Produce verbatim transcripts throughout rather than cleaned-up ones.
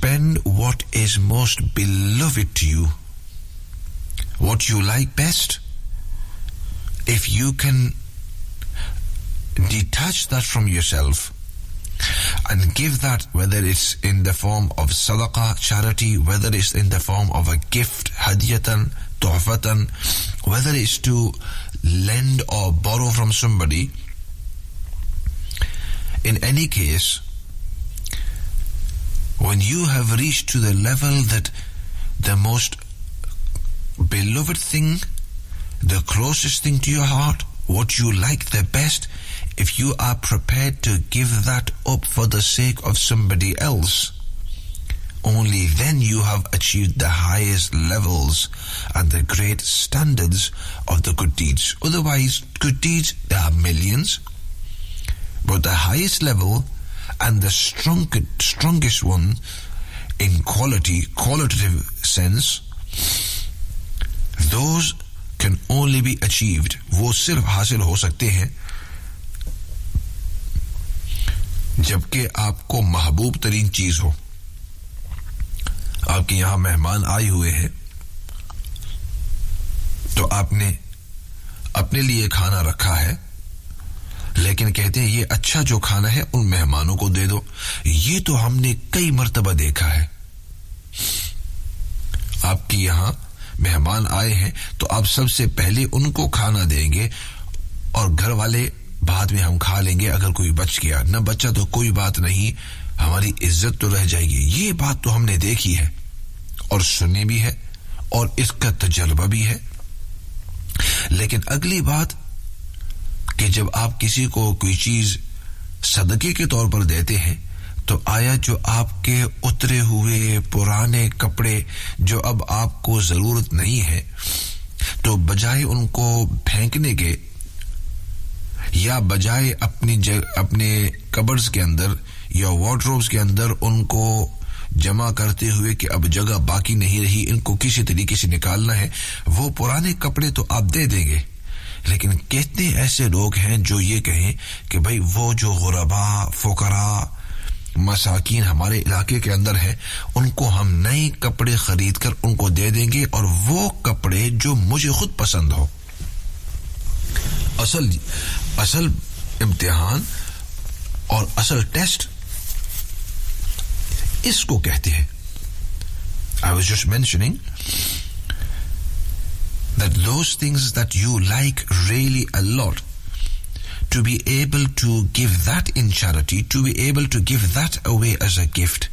spend what is most beloved to you, what you like best. If you can detach that from yourself and give that, whether it's in the form of sadaqah, charity, whether it's in the form of a gift, hadiyatan, tuhfatan, whether it's to lend or borrow from somebody, in any case, when you have reached to the level that the most beloved thing, the closest thing to your heart, what you like the best, if you are prepared to give that up for the sake of somebody else, only then you have achieved the highest levels and the great standards of the good deeds. Otherwise, good deeds, there are millions, but the highest level and the strong, strongest one in quality, qualitative sense, those can only be achieved. वो सिर्फ हासिल हो सकते हैं जबकि आपको महबूब तरीन चीज हो. आपके यहां मेहमान आए हुए हैं, तो आपने अपने लिए खाना रखा है, लेकिन कहते हैं ये अच्छा जो खाना है उन मेहमानों को दे दो. ये तो हमने कई मर्तबा देखा है. आपके यहां मेहमान आए हैं तो आप सबसे पहले उनको खाना देंगे और घर वाले बाद में हम खा लेंगे. अगर कोई बच गया, न बचा तो कोई बात नहीं, हमारी इज्जत तो रह जाएगी. ये बात तो हमने देखी है और सुनी भी है और इसका तजर्बा भी है. लेकिन अगली बात कि जब आप किसी को कोई चीज सदके के तौर पर देते हैं, तो आया जो आपके उतरे हुए पुराने कपड़े जो अब आपको जरूरत नहीं है, तो बजाय उनको फेंकने के या बजाय अपनी अपने कबर्ड्स के अंदर या वार्डरोब्स के अंदर उनको जमा करते हुए कि अब जगह बाकी नहीं रही, इनको किसी तरीके से निकालना है, वो पुराने कपड़े तो आप दे देंगे. लेकिन कितने ऐसे लोग हैं जो ये कहें कि भाई वो जो गुरबा, फुकरा, मसाकीन हमारे इलाके के अंदर है, उनको हम नए कपड़े खरीद कर उनको दे देंगे और वो कपड़े जो मुझे खुद पसंद हो. असल असल इम्तिहान और असल टेस्ट इसको कहते हैं. I was just mentioning that those things that you like really a lot, to be able to give that in charity, to be able to give that away as a gift,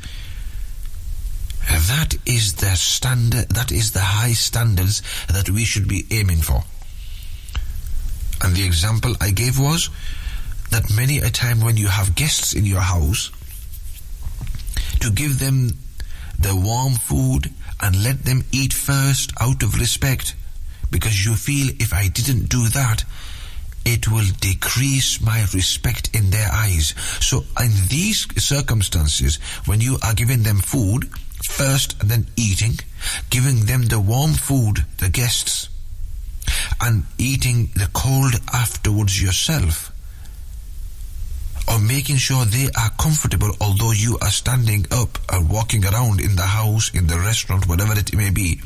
that is the standard, that is the high standards that we should be aiming for. And the example I gave was that many a time when you have guests in your house, to give them the warm food and let them eat first out of respect, because you feel if I didn't do that, it will decrease my respect in their eyes. So in these circumstances, when you are giving them food first and then eating, giving them the warm food, the guests, and eating the cold afterwards yourself, or making sure they are comfortable although you are standing up and walking around in the house, in the restaurant, whatever it may be,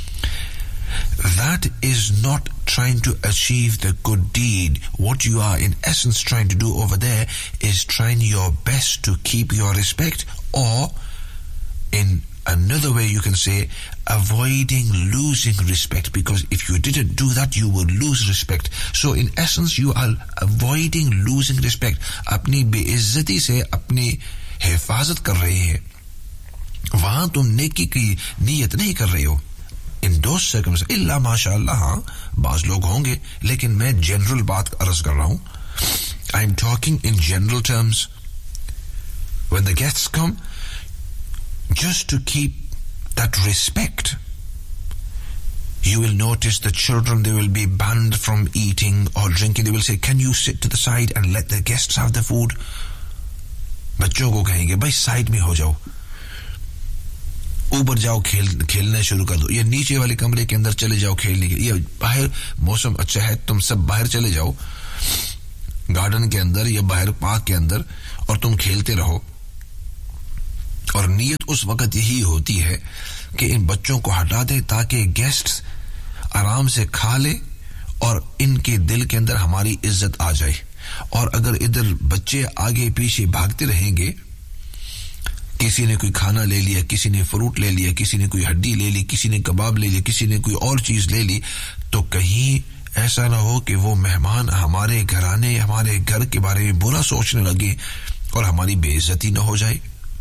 that is not trying to achieve the good deed. What you are in essence trying to do over there is trying your best to keep your respect, or in another way you can say avoiding losing respect, because if you didn't do that you would lose respect. So in essence you are avoiding losing respect. अपनी बेइज्जती से अपनी हिफाजत कर रहे हैं, वहां तुम नेकी की नीयत नहीं कर रहे हो. In those circumstances, इल्ला माशाअल्लाह, हाँ बाज लोग होंगे, लेकिन मैं जनरल बात अर्ज कर रहा हूं. I'm talking in general terms. When the guests come, just to keep that respect, you will notice the children, they will be banned from eating or drinking. They will say, can you sit to the side and let the guests have the food? बच्चों को कहेंगे भाई side में हो जाओ, ऊपर जाओ, खेल खेलना शुरू कर दो, या नीचे वाले कमरे के अंदर चले जाओ खेलने के लिए, या बाहर मौसम अच्छा है तुम सब बाहर चले जाओ गार्डन के अंदर या बाहर पार्क के अंदर और तुम खेलते रहो. اور نیت اس وقت یہی ہوتی ہے کہ ان بچوں کو ہٹا دیں تاکہ گیسٹ آرام سے کھا لے اور ان کے دل کے اندر ہماری عزت آ جائے. اور اگر ادھر بچے آگے پیچھے بھاگتے رہیں گے، کسی نے کوئی کھانا لے لیا، کسی نے فروٹ لے لیا، کسی نے کوئی ہڈی لے لی، کسی نے کباب لے لیا، کسی نے کوئی اور چیز لے لی، تو کہیں ایسا نہ ہو کہ وہ مہمان ہمارے گھرانے ہمارے گھر کے بارے میں برا سوچنے لگے اور ہماری بے عزتی نہ ہو جائے.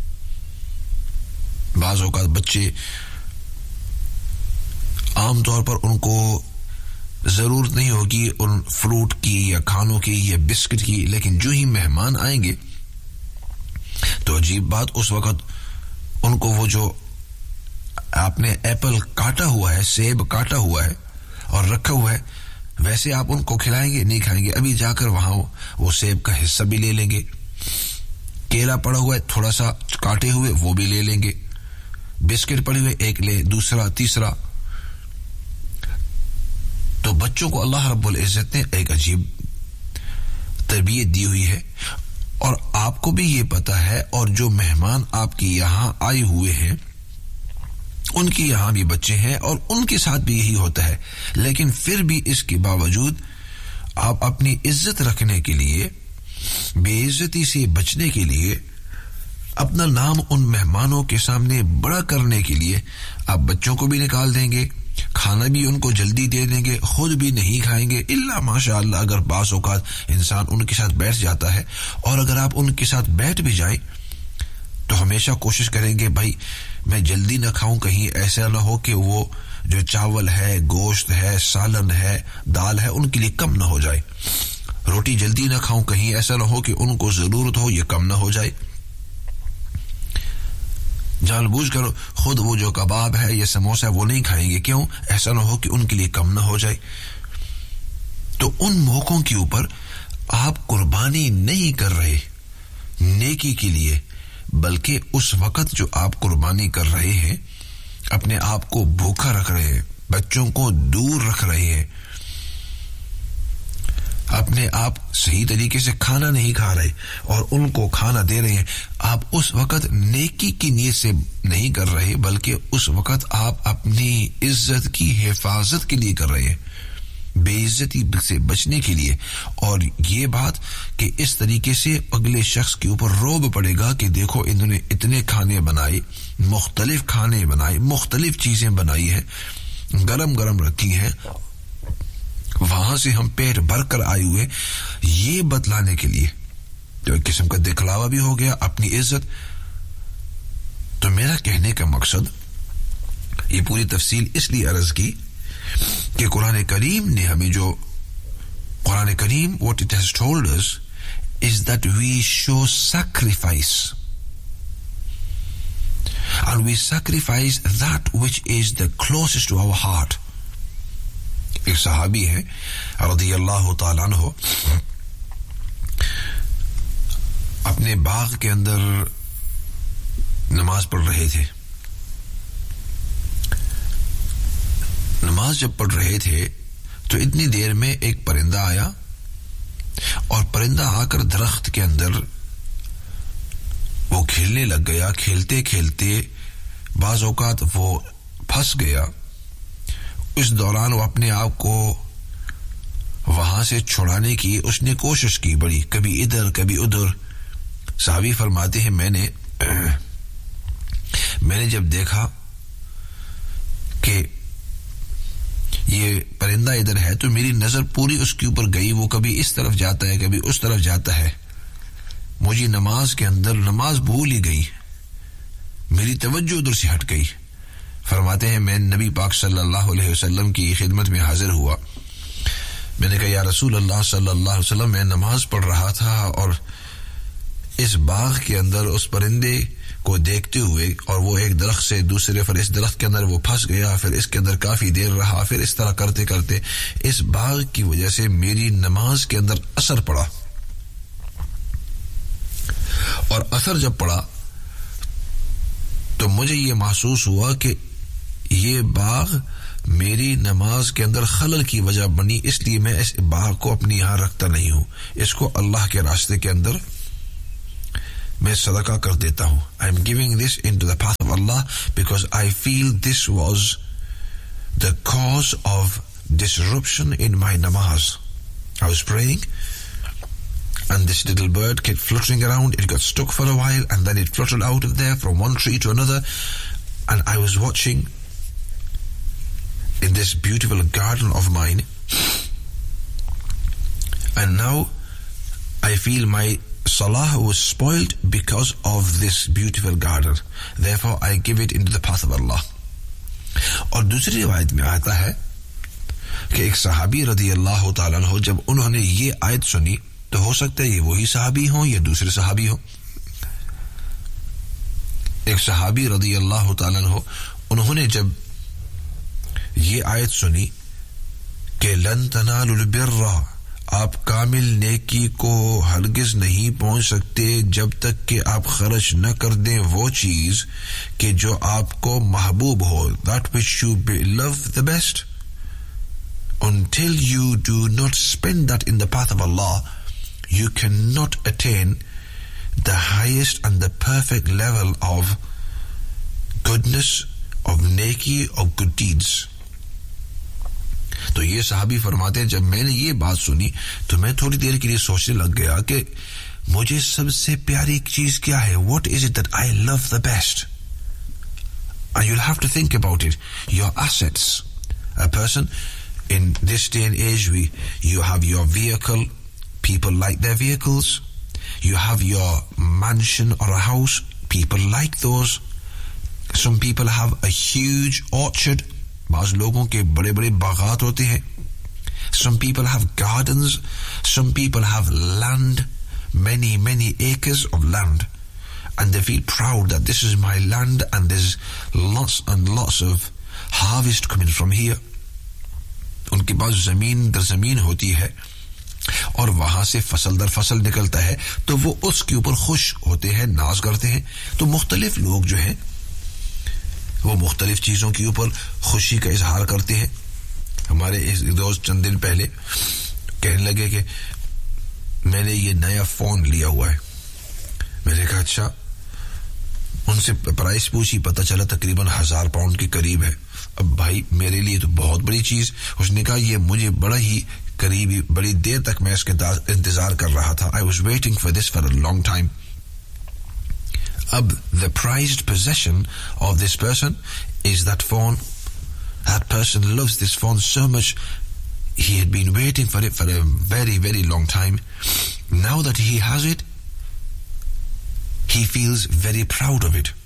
بعض اوقات بچے عام طور پر ان کو ضرورت نہیں ہوگی ان فروٹ کی یا کھانوں کی یا بسکٹ کی، لیکن جو ہی مہمان آئیں گے تو عجیب بات، اس وقت ان کو وہ جو آپ نے ایپل کاٹا ہوا ہے، سیب کاٹا ہوا ہے اور رکھا ہوا ہے، ویسے آپ ان کو کھلائیں گے؟ نہیں کھائیں گے. ابھی جا کر وہاں وہ سیب کا حصہ بھی لے لیں گے. کیلا پڑا ہوا ہے تھوڑا سا کاٹے ہوئے، وہ بھی لے لیں گے. بسکٹ پڑے ہوئے، ایک لے، دوسرا، تیسرا. تو بچوں کو اللہ رب العزت نے ایک عجیب تربیت دی ہوئی ہے، اور آپ کو بھی یہ پتا ہے، اور جو مہمان آپ کے یہاں آئے ہوئے ہیں ان کے یہاں بھی بچے ہیں اور ان کے ساتھ بھی یہی ہوتا ہے. لیکن پھر بھی اس کے باوجود آپ اپنی عزت رکھنے کے لیے، بے عزتی سے بچنے کے لیے، اپنا نام ان مہمانوں کے سامنے بڑا کرنے کے لیے آپ بچوں کو بھی نکال دیں گے، کھانا بھی ان کو جلدی دے دیں گے، خود بھی نہیں کھائیں گے، الا ماشاء اللہ اگر بعض اوقات انسان ان کے ساتھ بیٹھ جاتا ہے. اور اگر آپ ان کے ساتھ بیٹھ بھی جائیں تو ہمیشہ کوشش کریں گے بھائی میں جلدی نہ کھاؤں، کہیں ایسا نہ ہو کہ وہ جو چاول ہے، گوشت ہے، سالن ہے، دال ہے، ان کے لیے کم نہ ہو جائے. روٹی جلدی نہ کھاؤں، کہیں ایسا نہ ہو کہ ان کو ضرورت ہو یہ کم نہ ہو جائے. جان بوجھ کر خود وہ جو کباب ہے یا سموسہ ہے وہ نہیں کھائیں گے، کیوں؟ ایسا نہ ہو کہ ان کے لیے کم نہ ہو جائے. تو ان موقعوں کے اوپر آپ قربانی نہیں کر رہے نیکی کے لیے، بلکہ اس وقت جو آپ قربانی کر رہے ہیں اپنے آپ کو بھوکا رکھ رہے ہیں، بچوں کو دور رکھ رہے ہیں، اپنے آپ صحیح طریقے سے کھانا نہیں کھا رہے اور ان کو کھانا دے رہے ہیں. آپ اس وقت نیکی کی نیت سے نہیں کر رہے، بلکہ اس وقت آپ اپنی عزت کی حفاظت کے لیے کر رہے ہیں، بے عزتی سے بچنے کے لیے. اور یہ بات کہ اس طریقے سے اگلے شخص کے اوپر روب پڑے گا کہ دیکھو انہوں نے اتنے کھانے بنائے، مختلف کھانے بنائے، مختلف چیزیں بنائی ہیں، گرم گرم رکھی ہیں، وہاں سے ہم پیٹ بھر کر آئے ہوئے، یہ بتلانے کے لیے تو ایک قسم کا دکھلاوا بھی ہو گیا اپنی عزت. تو میرا کہنے کا مقصد یہ پوری تفصیل اس لیے عرض کی کہ قرآن کریم نے ہمیں جو قرآن کریم what it has told us is that we show sacrifice, and we sacrifice that which is the closest to our heart. ایک صحابی ہے رضی اللہ تعالیٰ عنہ، اپنے باغ کے اندر نماز پڑھ رہے تھے. نماز جب پڑھ رہے تھے تو اتنی دیر میں ایک پرندہ آیا، اور پرندہ آ کر درخت کے اندر وہ کھیلنے لگ گیا. کھیلتے کھیلتے بعض اوقات وہ پھنس گیا. اس دوران وہ اپنے آپ کو وہاں سے چھڑانے کی اس نے کوشش کی بڑی، کبھی ادھر کبھی ادھر. صحابی فرماتے ہیں میں نے میں نے جب دیکھا کہ یہ پرندہ ادھر ہے تو میری نظر پوری اس کے اوپر گئی. وہ کبھی اس طرف جاتا ہے، کبھی اس طرف جاتا ہے. مجھے نماز کے اندر نماز بھول ہی گئی، میری توجہ ادھر سے ہٹ گئی. فرماتے ہیں میں نبی پاک صلی اللہ علیہ وسلم کی خدمت میں حاضر ہوا. میں نے کہا یا رسول اللہ صلی اللہ علیہ وسلم، میں نماز پڑھ رہا تھا اور اس باغ کے اندر اس پرندے کو دیکھتے ہوئے، اور وہ ایک درخت سے دوسرے پر اس درخت کے اندر وہ پھنس گیا، پھر اس کے اندر کافی دیر رہا، پھر اس طرح کرتے کرتے اس باغ کی وجہ سے میری نماز کے اندر اثر پڑا. اور اثر جب پڑا تو مجھے یہ محسوس ہوا کہ یہ باغ میری نماز کے اندر خلل کی وجہ بنی، اس لیے میں اس باغ کو اپنے یہاں رکھتا نہیں ہوں، اس کو اللہ کے راستے کے اندر میں صدقہ کر دیتا ہوں. I am giving this into the path of Allah because I feel this was the cause of disruption in my namaz. I was praying and this little bird kept fluttering around. It got stuck for a while and then it fluttered out of there from one tree to another, and I was watching in this beautiful garden of mine, and now I feel my salah was spoiled because of this beautiful garden. Therefore I give it into the path of Allah. اور دوسری روایت میں آتا ہے کہ ایک صحابی رضی اللہ تعالیٰ عنہ جب انہوں نے یہ آیت سنی تو ہو سکتا ہے یہ وہی صحابی ہوں یا دوسرے صحابی ہوں. ایک صحابی رضی اللہ تعالیٰ عنہ انہوں نے جب یہ آیت سنی کہ لن تنالوا البر، آپ کامل نیکی کو ہرگز نہیں پہنچ سکتے جب تک کہ آپ خرچ نہ کر دیں وہ چیز کہ جو آپ کو محبوب ہو، that which you love the best. Until you do not spend that in the path of Allah, you cannot attain the highest and the perfect level of goodness, of neki, of good deeds. تو یہ صحابی فرماتے ہیں جب میں نے یہ بات سنی تو میں تھوڑی دیر کے لیے سوچنے لگ گیا کہ مجھے سب سے پیاری چیز کیا ہے. What is it that I love the best? And you'll have to think about it. Your assets. A person in this day and age, we, you have your vehicle. People like their vehicles. You have your mansion or a house. People like those. Some people have a huge orchard. بعض لوگوں کے بڑے بڑے باغات ہوتے ہیں. Some people have gardens. Some people have land, many many acres of land, and they feel proud that this is my land and there's lots and lots of harvest coming from here. ان کے پاس زمین در زمین ہوتی ہے اور وہاں سے فصل در فصل نکلتا ہے تو وہ اس کے اوپر خوش ہوتے ہیں, ناز کرتے ہیں. تو مختلف لوگ جو ہیں وہ مختلف چیزوں کے اوپر خوشی کا اظہار کرتے ہیں. ہمارے ایک دوست چند دن پہلے کہنے لگے کہ میں نے یہ نیا فون لیا ہوا ہے. میں نے کہا اچھا. ان سے پرائس پوچھی, پتہ چلا تقریباً ہزار پاؤنڈ کے قریب ہے. اب بھائی میرے لیے تو بہت بڑی چیز. اس نے کہا یہ مجھے بڑا ہی قریبی بڑی دیر تک میں اس کے انتظار کر رہا تھا. I was waiting for this for a long time. اب the prized possession of this person is that phone. That person loves this phone so much. He had been waiting for it for a very very long time. Now that he has it, he feels very proud of it.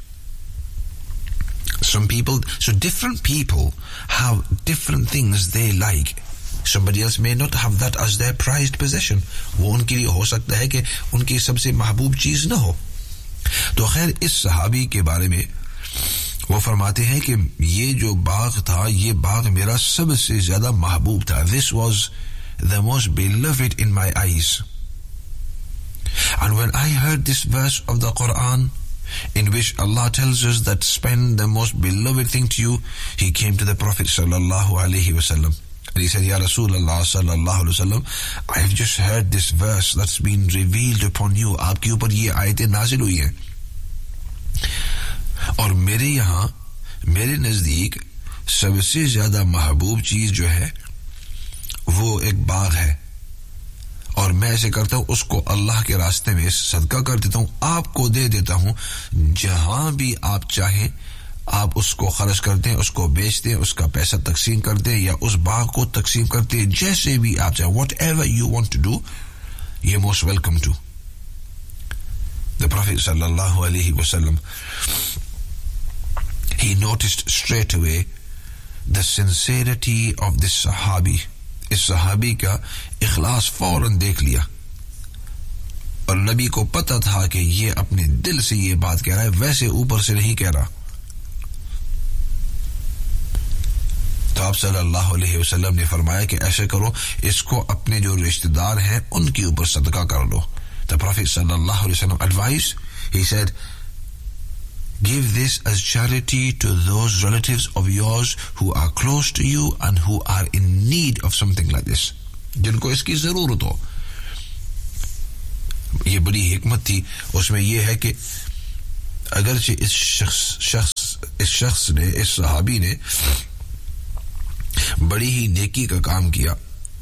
Some people, so different people have different things they like. Somebody else may not have that as their prized possession. وہ ان کے لیے ہو سکتا ہے کہ ان کی سب سے محبوب چیز نہ ہو. تو خیر اس صحابی کے بارے میں وہ فرماتے ہیں کہ یہ جو باغ تھا یہ باغ میرا سب سے زیادہ محبوب تھا. This was the most beloved in my eyes. And when I heard this verse of the Quran in which Allah tells us that spend the most beloved thing to you, he came to the Prophet sallallahu alaihi wasallam and he said, Ya Rasulullah sallallahu alaihi wasallam, I have just heard this verse that's been revealed upon you. آپ کے اوپر یہ آیتیں نازل ہوئی ہیں اور میرے یہاں میرے نزدیک سب سے زیادہ محبوب چیز جو ہے وہ ایک باغ ہے اور میں ایسے کرتا ہوں اس کو اللہ کے راستے میں صدقہ کر دیتا ہوں, آپ کو دے دیتا ہوں. جہاں بھی آپ چاہیں آپ اس کو خرچ کر دیں, اس کو بیچ دیں, اس کا پیسہ تقسیم کر دیں یا اس باغ کو تقسیم کر دیں, جیسے بھی آپ چاہیں. What ever you want to do, یہ most welcome to. The Prophet sallallahu alaihi wasallam, he noticed straight away the sincerity of this sahabi. اس صحابی کا اخلاص فوراً دیکھ لیا اور نبی کو پتہ تھا کہ یہ اپنے دل سے یہ بات کہہ رہا ہے, ویسے اوپر سے نہیں کہہ رہا. تو آپ صلی اللہ علیہ وسلم نے فرمایا کہ ایسے کرو, اس کو اپنے جو رشتہ دار ہیں ان کے اوپر صدقہ کر لو. The Prophet صلی اللہ علیہ وسلم advised, he said, give this as charity to those relatives of yours who are close to you and who are in need of something like this. جن کو اس کی ضرورت ہو. یہ بڑی حکمت تھی اس میں یہ ہے کہ اگرچہ اس شخص شخص اس شخص نے اس صحابی نے بڑی ہی نیکی کا کام کیا،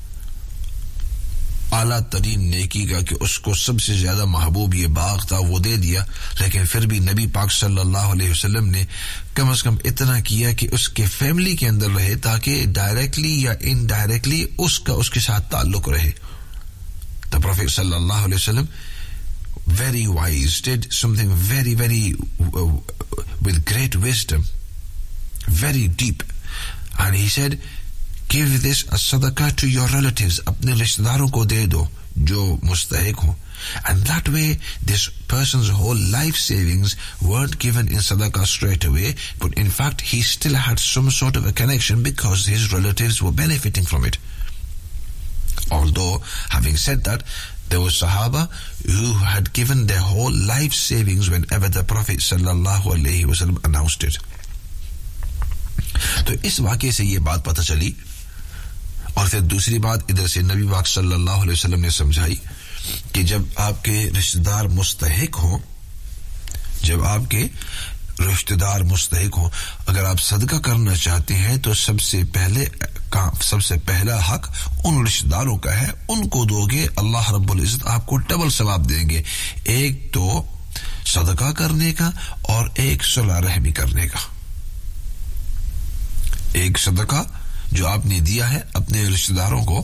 اعلیٰ ترین نیکی کا کہ اس کو سب سے زیادہ محبوب یہ باغ تھا وہ دے دیا، لیکن پھر بھی نبی پاک صلی اللہ علیہ وسلم نے کم از کم اتنا کیا کہ اس کے فیملی کے اندر رہے تاکہ ڈائریکٹلی یا انڈائریکٹلی اس کا اس کے ساتھ تعلق رہے. The Prophet صلی اللہ علیہ وسلم very wise did something very very uh, with great wisdom, very deep, and he said give this as sadaqah to your relatives, اپنے رشتہ داروں کو دے دو جو مستحق ہوں. And that way this person's whole life savings weren't given in sadaqah straight away, but in fact he still had some sort of a connection because his relatives were benefiting from it. Although having said that, there were Sahaba who had given their whole life savings whenever the Prophet sallallahu alaihi wasallam announced it. تو اس واقعے سے یہ بات پتہ چلی، اور پھر دوسری بات ادھر سے نبی پاک صلی اللہ علیہ وسلم نے سمجھائی کہ جب آپ کے رشتہ دار مستحق ہوں جب آپ کے رشتہ دار مستحق ہوں اگر آپ صدقہ کرنا چاہتے ہیں تو سب سے پہلے سب سے پہلا حق ان رشتہ داروں کا ہے، ان کو دو گے اللہ رب العزت آپ کو ڈبل ثواب دیں گے، ایک تو صدقہ کرنے کا اور ایک صلہ رحمی کرنے کا. ایک صدقہ جو آپ نے دیا ہے اپنے رشتہ داروں کو،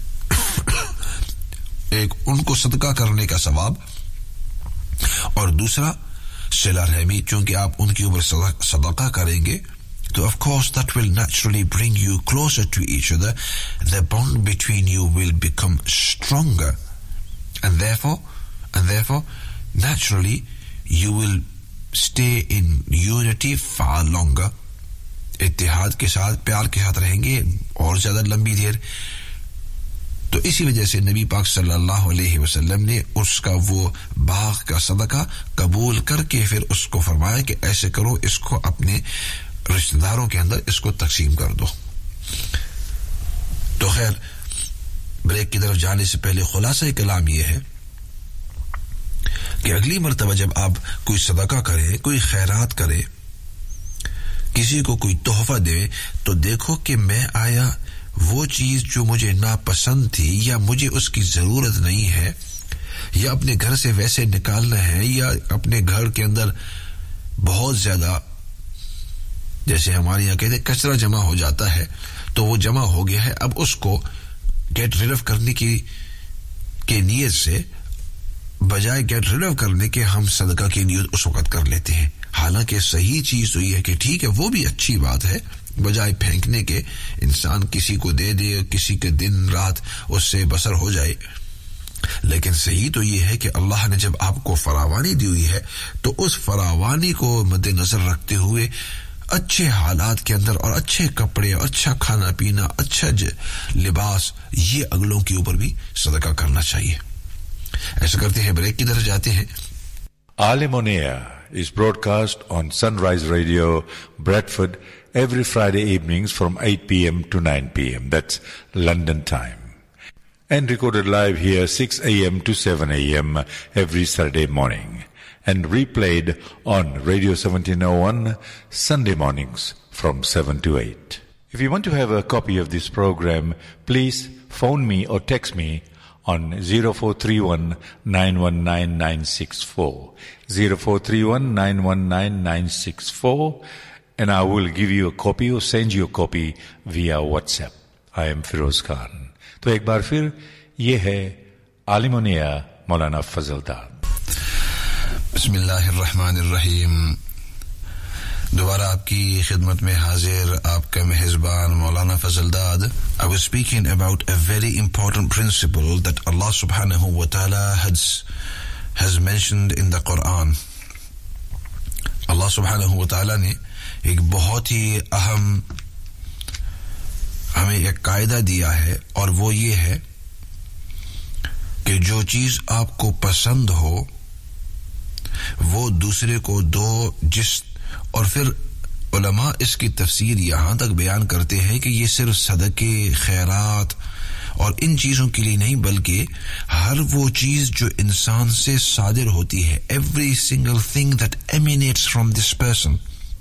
ایک ان کو صدقہ کرنے کا ثواب، اور دوسرا صلہ رحمی، چونکہ آپ ان کے اوپر صدقہ کریں گے تو of course that will naturally bring you closer to each other, the bond between you will become stronger, and therefore and therefore naturally you will stay in unity far longer. اتحاد کے ساتھ پیار کے ساتھ رہیں گے اور زیادہ لمبی دیر. تو اسی وجہ سے نبی پاک صلی اللہ علیہ وسلم نے اس کا وہ باغ کا صدقہ قبول کر کے پھر اس کو فرمایا کہ ایسے کرو، اس کو اپنے رشتہ داروں کے اندر اس کو تقسیم کر دو. تو خیر بریک کی طرف جانے سے پہلے خلاصہ کلام یہ ہے کہ اگلی مرتبہ جب آپ کوئی صدقہ کریں، کوئی خیرات کریں، کسی کو کوئی تحفہ دے تو دیکھو کہ میں آیا وہ چیز جو مجھے ناپسند تھی یا مجھے اس کی ضرورت نہیں ہے یا اپنے گھر سے ویسے نکالنا ہے یا اپنے گھر کے اندر بہت زیادہ جیسے ہمارے یہاں کہتے ہیں کچرا جمع ہو جاتا ہے تو وہ جمع ہو گیا ہے، اب اس کو گیٹ ریڈ آف کرنے کی کے نیت سے بجائے گیٹ ریڈ آف کرنے کے ہم صدقہ کی نیت اس وقت کر لیتے ہیں. حالانکہ صحیح چیز تو یہ ہے کہ ٹھیک ہے وہ بھی اچھی بات ہے، بجائے پھینکنے کے انسان کسی کو دے دے، کسی کے دن رات اس سے بسر ہو جائے. لیکن صحیح تو یہ ہے کہ اللہ نے جب آپ کو فراوانی دی ہوئی ہے تو اس فراوانی کو مد نظر رکھتے ہوئے اچھے حالات کے اندر اور اچھے کپڑے، اچھا کھانا پینا، اچھا لباس، یہ اگلوں کے اوپر بھی صدقہ کرنا چاہیے. ایسا کرتے ہیں بریک کی طرف جاتے ہیں. Alim on Air is broadcast on Sunrise Radio, Bradford, every Friday evenings from eight p.m. to nine p.m. That's London time. And recorded live here six a.m. to seven a.m. every Saturday morning. And replayed on Radio seventeen oh one Sunday mornings from seven to eight. If you want to have a copy of this program, please phone me or text me on zero four three one nine one nine nine six four, zero four three one nine one nine nine six four, and I will give you a copy or send you a copy via WhatsApp. I am Firoz Khan. تو ایک بار پھر یہ ہے عالم نیا مولانا فضل داد. بسم اللہ الرحمن الرحیم. دوبارہ آپ کی خدمت میں حاضر آپ کا میزبان مولانا فضل داد. I was speaking about a very important principle that Allah subhanahu wa ta'ala has, has mentioned in the Quran. Allah subhanahu wa ta'ala نے ایک بہت ہی اہم ہمیں ایک قاعدہ دیا ہے، اور وہ یہ ہے کہ جو چیز آپ کو پسند ہو وہ دوسرے کو دو. جس اور پھر علماء اس کی تفسیر یہاں تک بیان کرتے ہیں کہ یہ صرف صدقے، خیرات اور ان چیزوں کے لیے نہیں بلکہ ہر وہ چیز جو انسان سے صادر ہوتی ہے, every single thing that emanates from this person.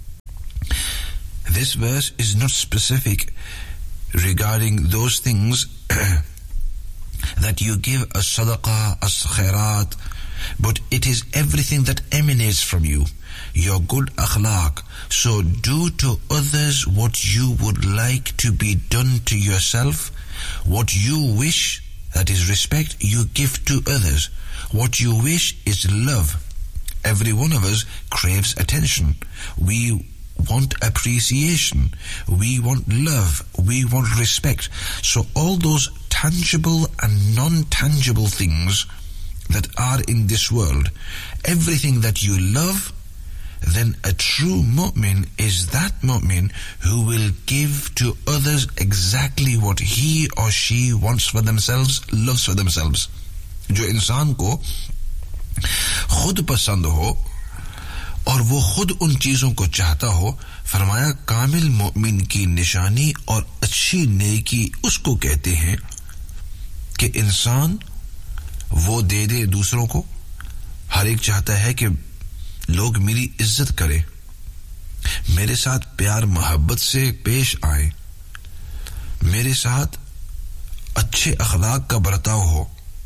This verse is not specific regarding those things that you give as sadaqah, as khairat, but it is everything that emanates from you, your good akhlaq. So do to others what you would like to be done to yourself. What you wish, that is respect, you give to others. What you wish is love. Every one of us craves attention. We want appreciation. We want love. We want respect. So all those tangible and non-tangible things that are in this world, everything that you love, then a true mu'min is that mu'min who will give to others exactly what he or she wants for themselves, loves for themselves. جو انسان کو خود پسند ہو اور وہ خود ان چیزوں کو چاہتا ہو, فرمایا کامل مومن کی نشانی اور اچھی نیکی اس کو کہتے ہیں کہ انسان وہ دے دے دوسروں کو. ہر ایک چاہتا ہے کہ لوگ میری عزت کریں, میرے ساتھ پیار محبت سے پیش آئیں, میرے ساتھ اچھے اخلاق کا برتاؤ ہو,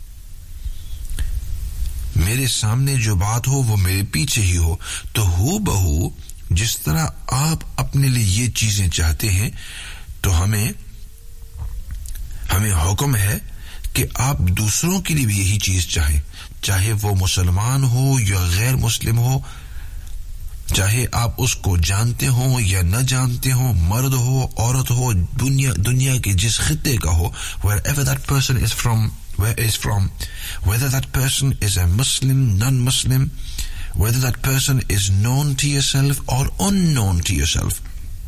میرے سامنے جو بات ہو وہ میرے پیچھے ہی ہو. تو ہو بہو جس طرح آپ اپنے لیے یہ چیزیں چاہتے ہیں, تو ہمیں ہمیں حکم ہے کہ آپ دوسروں کے لیے بھی یہی چیز چاہیں, چاہے وہ مسلمان ہو یا غیر مسلم ہو, چاہے آپ اس کو جانتے ہوں یا نہ جانتے ہوں, مرد ہو عورت ہو, دنیا دنیا کے جس خطے کا ہو, wherever that person is from, where is from, whether that person is a Muslim, non-Muslim, whether that person is known to yourself or unknown to yourself.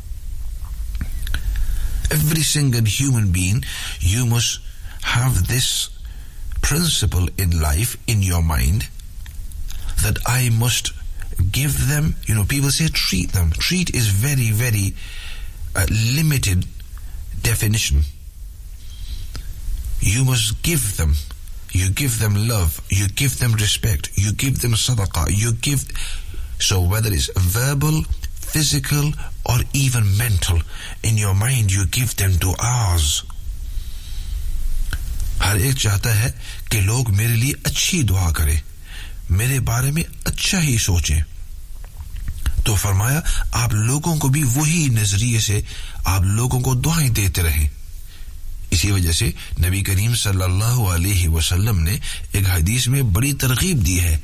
Every single human being, you must have this principle in life in your mind that I must give them, you know, people say treat them. Treat is very, very uh, limited definition. You must give them. You give them love. You give them respect. You give them sadaqah. You give, so whether it's verbal, physical, or even mental, in your mind you give them du'as. ہر ایک چاہتا ہے کہ لوگ میرے لیے اچھی دعا کریں, میرے بارے میں اچھا ہی سوچیں. تو فرمایا آپ لوگوں کو بھی وہی نظریے سے آپ لوگوں کو دعائیں دیتے رہیں. اسی وجہ سے نبی کریم صلی اللہ علیہ وسلم نے ایک حدیث میں بڑی ترغیب دی ہے.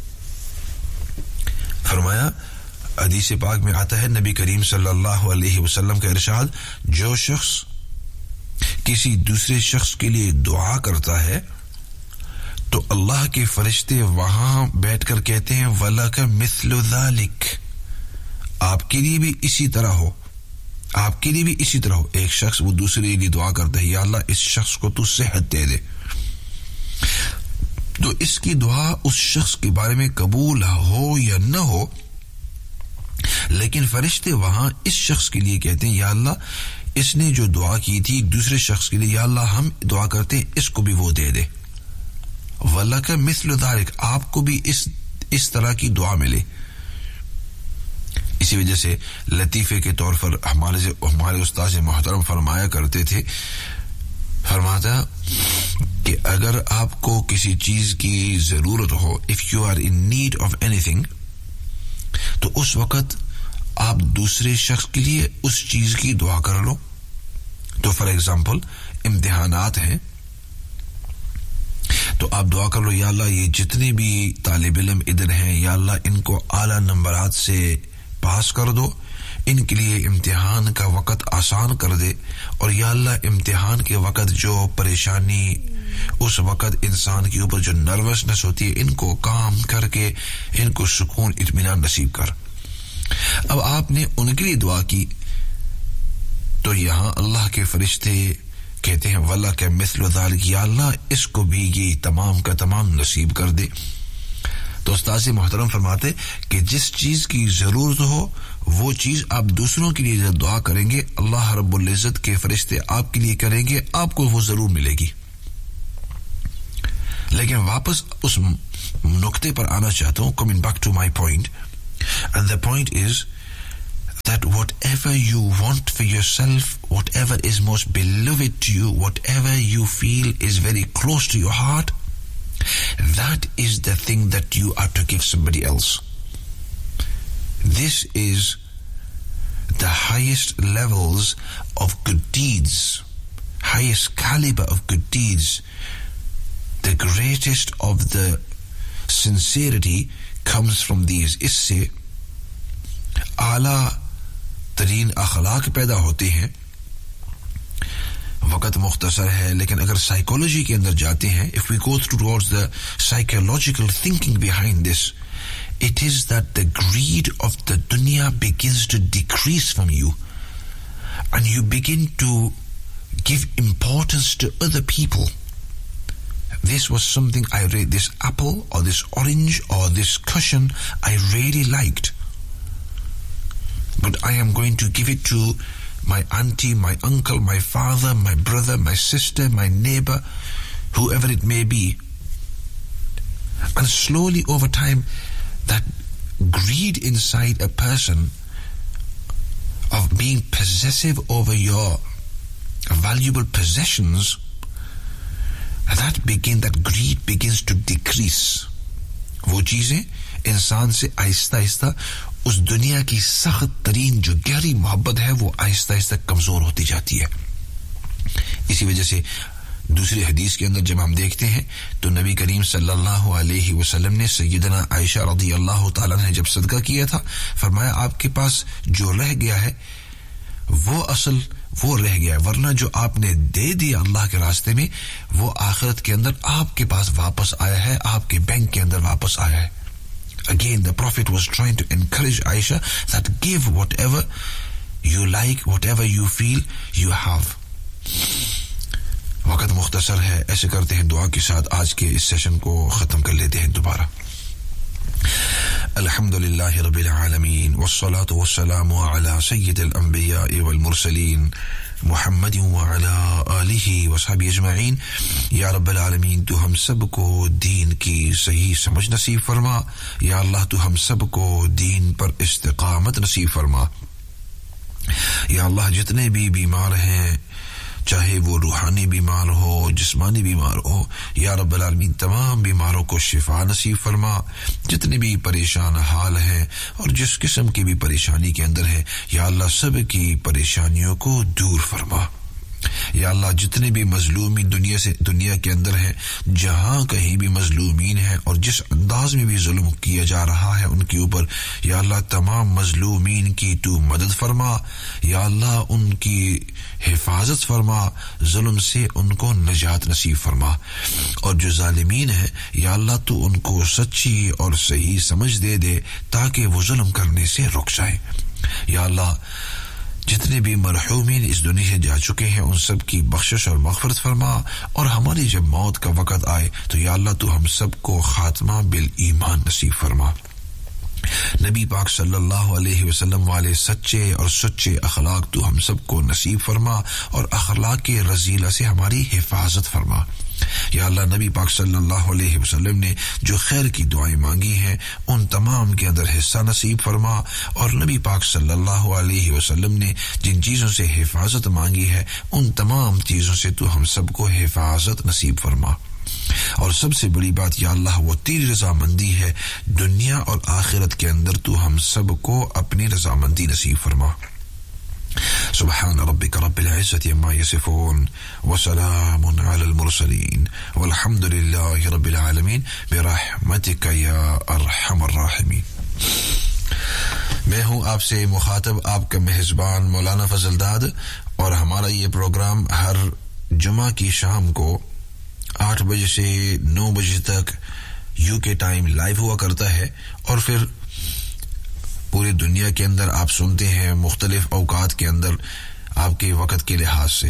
فرمایا حدیث پاک میں آتا ہے, نبی کریم صلی اللہ علیہ وسلم کا ارشاد, جو شخص کسی دوسرے شخص کے لیے دعا کرتا ہے تو اللہ کے فرشتے وہاں بیٹھ کر کہتے ہیں وَلَكَ مِثْلُ ذَلِكَ, آپ کے لیے بھی اسی طرح ہو, آپ کے لیے بھی اسی طرح ہو. ایک شخص وہ دوسرے کے لیے دعا کرتا ہے, یا اللہ اس شخص کو تو صحت دے دے, تو اس کی دعا اس شخص کے بارے میں قبول ہو یا نہ ہو, لیکن فرشتے وہاں اس شخص کے لیے کہتے ہیں یا اللہ اس نے جو دعا کی تھی دوسرے شخص کے لیے, یا اللہ ہم دعا کرتے ہیں اس کو بھی وہ دے دے. وَلَكَ مِثْلُ ذَلِكَ, آپ کو بھی اس اس طرح کی دعا ملے. اسی وجہ سے لطیفے کے طور پر ہمارے ہمارے استاد محترم فرمایا کرتے تھے, فرماتا کہ اگر آپ کو کسی چیز کی ضرورت ہو, if you are in need of anything, تو اس وقت آپ دوسرے شخص کے لیے اس چیز کی دعا کر لو. تو فار ایگزامپل امتحانات ہیں تو آپ دعا کر لو, یا اللہ یہ جتنے بھی طالب علم ادھر ہیں یا اللہ ان کو اعلیٰ نمبرات سے پاس کر دو, ان کے لیے امتحان کا وقت آسان کر دے, اور یا اللہ امتحان کے وقت جو پریشانی اس وقت انسان کے اوپر جو نروسنس ہوتی ہے ان کو کام کر کے ان کو سکون اطمینان نصیب کر. اب آپ نے ان کے لیے دعا کی تو یہاں اللہ کے فرشتے کہتے ہیں وَلَكَ مِثْلُ ذَلِكَ, یا اللہ اس کو بھی یہ تمام کا تمام نصیب کر دے. تو استاد محترم فرماتے کہ جس چیز کی ضرورت ہو وہ چیز آپ دوسروں کے لیے دعا کریں گے اللہ رب العزت کے فرشتے آپ کے لیے کریں گے, آپ کو وہ ضرور ملے گی. لیکن واپس اس نقطے پر آنا چاہتا ہوں, coming back to my point, and the point is that whatever you want for yourself, whatever is most beloved to you, whatever you feel is very close to your heart, that is the thing that you are to give somebody else. This is the highest levels of good deeds, highest caliber of good deeds. The greatest of the sincerity comes from these. اس سے اعلیٰ ترین اخلاق پیدا ہوتے ہیں. وقت مختصر ہے لیکن اگر سائیکولوجی کے اندر جاتے ہیں, if we go towards the psychological thinking behind this, it is that the greed of the dunya begins to decrease from you and you begin to give importance to other people. This was something I read, this apple or this orange or this cushion I really liked, but I am going to give it to my auntie, my uncle, my father, my brother, my sister, my neighbor, whoever it may be. And slowly over time that greed inside a person of being possessive over your valuable possessions, that begin that greed begins to decrease. وہ چیزیں انسان سے آہستہ آہستہ اس دنیا کی سخت ترین جو گہری محبت ہے وہ آہستہ آہستہ کمزور ہوتی جاتی ہے. اسی وجہ سے دوسری حدیث کے اندر جب ہم دیکھتے ہیں تو نبی کریم صلی اللہ علیہ وسلم نے سیدنا عائشہ رضی اللہ تعالیٰ نے جب صدقہ کیا تھا فرمایا آپ کے پاس جو رہ گیا ہے وہ اصل وہ رہ گیا ہے, ورنہ جو آپ نے دے دیا اللہ کے راستے میں وہ آخرت کے اندر آپ کے پاس واپس آیا ہے, آپ کے بینک کے اندر واپس آیا ہے. Again, the Prophet was trying to encourage Aisha that give whatever you like, whatever you feel you have. وقت مختصر ہے, ایسے کرتے ہیں دعا کے ساتھ آج کے اس سیشن کو ختم کر لیتے ہیں دوبارہ. الحمد لله رب العالمين والصلاة والسلام على سيد الأنبياء والمرسلين محمد وعلى آله وصحبه اجمعین. یا رب العالمین تو ہم سب کو دین کی صحیح سمجھ نصیب فرما. یا اللہ تو ہم سب کو دین پر استقامت نصیب فرما. یا اللہ جتنے بھی بیمار ہیں چاہے وہ روحانی بیمار ہو جسمانی بیمار ہو یا رب العالمین تمام بیماروں کو شفا نصیب فرما. جتنے بھی پریشان حال ہیں اور جس قسم کی بھی پریشانی کے اندر ہے یا اللہ سب کی پریشانیوں کو دور فرما. یا اللہ جتنے بھی مظلومین دنیا سے دنیا کے اندر ہیں جہاں کہیں بھی مظلومین ہیں اور جس انداز میں بھی ظلم کیا جا رہا ہے ان کے اوپر یا اللہ تمام مظلومین کی تو مدد فرما. یا اللہ ان کی حفاظت فرما, ظلم سے ان کو نجات نصیب فرما. اور جو ظالمین ہیں یا اللہ تو ان کو سچی اور صحیح سمجھ دے دے تاکہ وہ ظلم کرنے سے رک جائیں. یا اللہ جتنے بھی مرحومین اس دنیا سے جا چکے ہیں ان سب کی بخشش اور مغفرت فرما. اور ہماری جب موت کا وقت آئے تو یا اللہ تو ہم سب کو خاتمہ بالایمان نصیب فرما. نبی پاک صلی اللہ علیہ وسلم والے سچے اور سچے اخلاق تو ہم سب کو نصیب فرما اور اخلاق رذیلہ سے ہماری حفاظت فرما. یا اللہ نبی پاک صلی اللہ علیہ وسلم نے جو خیر کی دعائیں مانگی ہیں ان تمام کے اندر حصہ نصیب فرما. اور نبی پاک صلی اللہ علیہ وسلم نے جن چیزوں سے حفاظت مانگی ہے ان تمام چیزوں سے تو ہم سب کو حفاظت نصیب فرما. اور سب سے بڑی بات یا اللہ وہ تیری رضامندی ہے دنیا اور آخرت کے اندر تو ہم سب کو اپنی رضامندی نصیب فرما. سبحان ربك رب العزة عما يصفون وسلام على المرسلين والحمد لله رب العالمين برحمتك يا ارحم الراحمين. میں ہوں آپ سے مخاطب آپ کا میزبان مولانا فضل داد اور ہمارا یہ پروگرام ہر جمعہ کی شام کو آٹھ بجے سے نو بجے تک یو کے ٹائم لائیو ہوا کرتا ہے اور پھر پوری دنیا کے اندر آپ سنتے ہیں مختلف اوقات کے اندر آپ کے وقت کے لحاظ سے.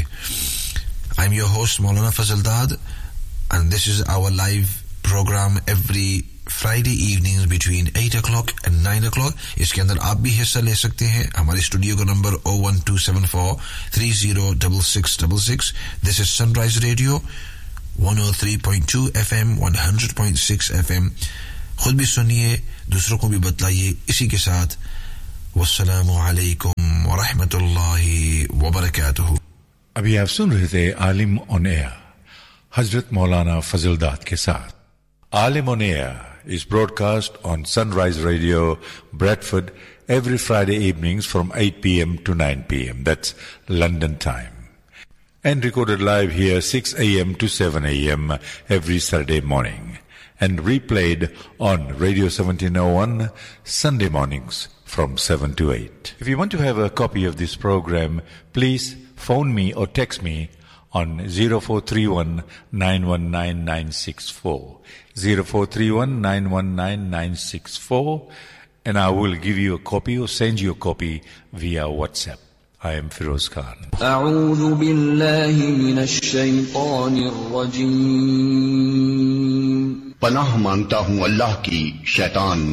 I'm your host Maulana Fazal Dad and this is our live program every Friday ایوننگز between at O clock and nine O clock. اس کے اندر آپ بھی حصہ لے سکتے ہیں. ہمارے اسٹوڈیو کا number O one to seven four three zero double six double six. This is sun rise radio one O three point to F M one hundred point six F M. خود بھی سنیے, دوسروں کو بھی بتلائیے. اسی کے ساتھ والسلام علیکم ورحمۃ اللہ وبرکاتہ. ابھی آپ سن رہے تھے عالم آن ایئر حضرت مولانا فضل داد کے ساتھ. عالم آن year is broadcast on Sunrise Radio, Bradford, every Friday evenings from eight p.m. to nine p.m. That's London time. And recorded live here six a.m. to seven a.m. every Saturday morning. And replayed on Radio seventeen oh one Sunday mornings from seven to eight. If you want to have a copy of this program, please phone me or text me on zero four three one nine one nine nine six four. zero four three one nine one nine nine six four, and I will give you a copy or send you a copy via WhatsApp. I am Firoz Khan. أعوذ بالله من الشيطان الرجيم. پناہ مانگتا ہوں اللہ کی شیطان